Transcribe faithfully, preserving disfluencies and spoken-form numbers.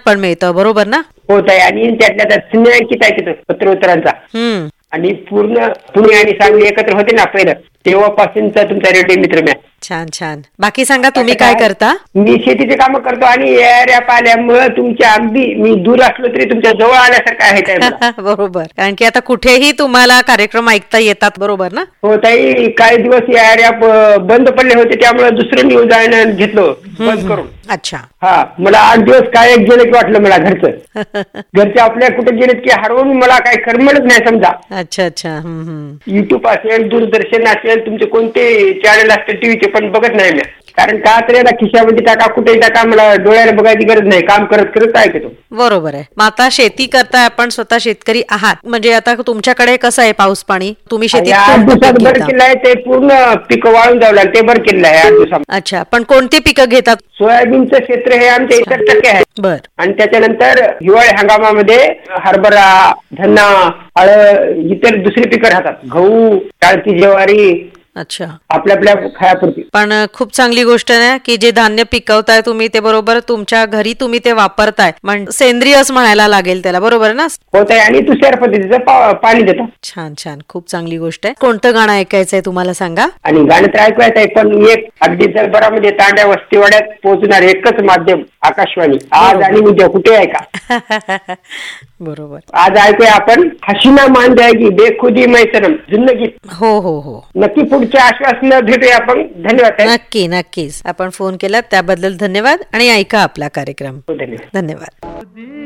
पण मिळतं, बरोबर ना? होत आहे. आणि त्यातल्या त्यात सिनेमांकित आहे पत्र उत्तरांचा. हम्म. आणि पूर्ण पुणे आणि सांगली एकत्र होते ना पहिलं, तेव्हापासूनचा तुमचा रेडिओ मित्र मी. छान छान. बाकी सांगा, तुम्ही काय करता? मी शेतीचे काम करतो आणि एअर ॲप आल्यामुळे तुमच्या अगदी मी दूर असलो तरी तुमच्या जवळ आल्यासारखं आहे. बरोबर, कारण की आता कुठेही तुम्हाला कार्यक्रम ऐकता येतात, बरोबर ना? हो ताई, काही दिवस एअर ॲप बंद पडले होते, त्यामुळे दुसरं न्यूज आहे घेतलं बंद करून. अच्छा. हा, मला आठ दिवस काय एक गेलं की वाटलं मला घरचं. घरचे आपल्या कुठे गेलेत की हरवून मला काही करमलच नाही समजा. अच्छा अच्छा. युट्यूब असेल, दूरदर्शन असेल, तुमचे कोणते चॅनल असतील टीव्हीचे पण बघत नाही मी. कारण का तर याला खिशामध्ये टाका कुठे टाका, मला डोळ्याला बघायची गरज नाही, काम करत करत ऐकतो. बरोबर आहे. मग आता शेती करताय आपण, स्वतः शेतकरी आहात, म्हणजे आता तुमच्याकडे कसं आहे पाऊस पाणी? तुम्ही शेतीत आठ दिवसात बरं केलं आहे, ते पूर्ण पिकं वाळून जाऊ लागले, ते बरं केलं आहे आठ दिवसात. अच्छा, पण कोणती पिकं घेतात? सोयाबीनचं क्षेत्र हे आमच्या इतर टक्के आहे. बर. आणि त्याच्यानंतर हिवाळी हंगामामध्ये हरभरा, धन्ना, हळद, इतर दुसरी पिकं राहतात, गहू, टाळकी, ज्वारी. अच्छा. आपल्या आपल्या खायापुरती. पण खूप चांगली गोष्ट आहे की जे धान्य पिकवताय तुम्ही ते बरोबर तुमच्या घरी तुम्ही ते वापरताय, म्हणजे सेंद्रियच म्हणायला लागेल त्याला, बरोबर ना? होत आहे. आणि तुषार पद्धतीचं पाणी देतात. छान छान, खूप चांगली गोष्ट आहे. कोणतं गाणं ऐकायचंय तुम्हाला सांगा? आणि गाणं तर ऐकवायचं आहे, पण एक अगदी जगभरामध्ये तांड्या वस्तीवाड्यात पोहोचणार एकच माध्यम आकाशवाणी, आज आणि उद्या कुठे ऐका. बरोबर. आज ऐकूया आपण हसीना मान जाएगी बेखुदी मैसरम जुन्न गीत. हो हो हो, नक्की पुढच्या आश्वासना भेटूया आपण. धन्यवाद. नक्की नक्कीच. आपण फोन केला त्याबद्दल धन्यवाद आणि ऐका आपला कार्यक्रम. धन्यवाद. धन्यवाद.